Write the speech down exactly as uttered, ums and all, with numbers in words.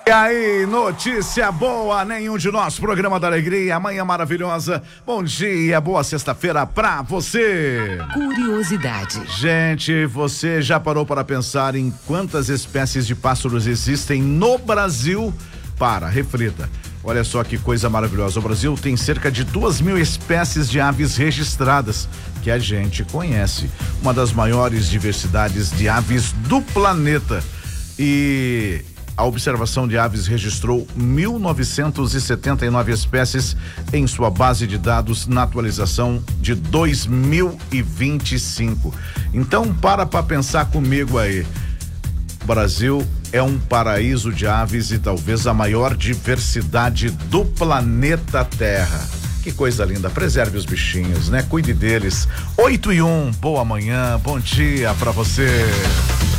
E aí, notícia boa, nenhum de nós, programa da alegria, manhã maravilhosa, bom dia, boa sexta-feira pra você. Curiosidade. Gente, você já parou para pensar em quantas espécies de pássaros existem no Brasil? Para, reflita. Olha só que coisa maravilhosa, o Brasil tem cerca de duas mil espécies de aves registradas, que a gente conhece, uma das maiores diversidades de aves do planeta. E a observação de aves registrou mil novecentos e setenta e nove espécies em sua base de dados na atualização de dois mil e vinte e cinco. Então, para para pensar comigo aí. O Brasil é um paraíso de aves e talvez a maior diversidade do planeta Terra. Que coisa linda, preserve os bichinhos, né? Cuide deles. oito e um, boa manhã, bom dia pra você.